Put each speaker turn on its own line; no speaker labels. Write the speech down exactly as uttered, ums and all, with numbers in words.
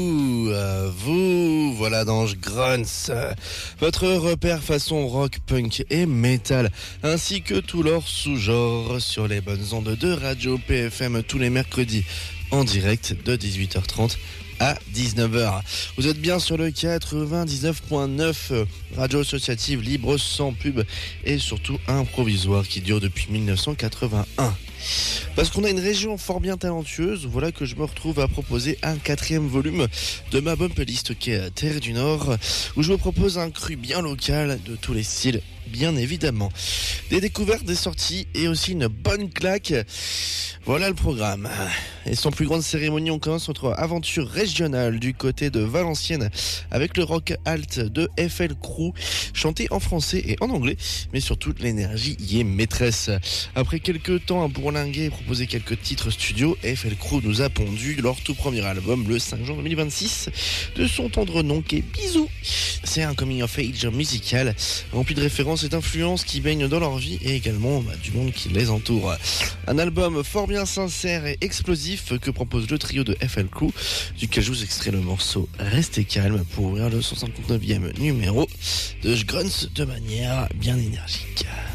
À vous, voilà dans Grunts, votre repère façon rock, punk et metal, ainsi que tout leur sous-genre sur les bonnes ondes de Radio P F M tous les mercredis en direct de dix-huit heures trente à dix-neuf heures. Vous êtes bien sur le quatre-vingt-dix-neuf point neuf, radio associative libre sans pub et surtout improvisoire qui dure depuis mille neuf cent quatre-vingt-un. Parce qu'on a une région fort bien talentueuse, voilà que je me retrouve à proposer un quatrième volume de ma bonne playlist qui est Terre du Nord, où je vous propose un cru bien local de tous les styles, bien évidemment. Des découvertes, des sorties et aussi une bonne claque. Voilà le programme. Et sans plus grande cérémonie, on commence notre aventure régionale du côté de Valenciennes avec le rock alt de F L Crew, chanté en français et en anglais, mais surtout l'énergie y est maîtresse. Après quelques temps à bourlinguer et proposer quelques titres studio, F L Crew nous a pondu leur tout premier album le cinq juin deux mille vingt-six de son tendre nom qui est Bisous. C'est un coming of age musical rempli de références et d'influences qui baignent dans leur vie et également bah, du monde qui les entoure. Un album fort bien sincère et explosif que propose le trio de F L Crew, duquel je vous extrais le morceau Restez calme pour ouvrir le cent cinquante-neuvième numéro de Grunts de manière bien énergique.